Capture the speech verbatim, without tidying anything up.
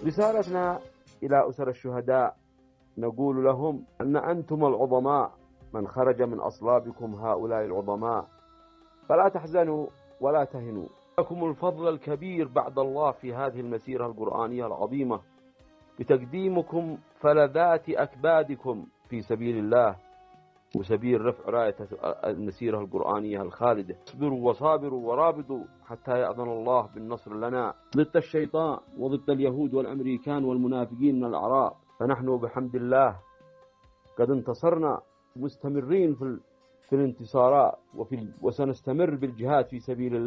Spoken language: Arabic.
رسالتنا إلى أسر الشهداء نقول لهم أن أنتم العظماء، من خرج من أصلابكم هؤلاء العظماء، فلا تحزنوا ولا تهنوا، لكم الفضل الكبير بعد الله في هذه المسيرة القرآنية العظيمة بتقديمكم فلذات أكبادكم في سبيل الله وسبيل رفع راية المسيرة القرآنية الخالدة. اصبروا وصابروا ورابطوا حتى يأذن الله بالنصر لنا ضد الشيطان وضد اليهود والأمريكان والمنافقين من الأعراب، فنحن بحمد الله قد انتصرنا مستمرين في, في الانتصارات وفي وسنستمر بالجهاد في سبيل الله.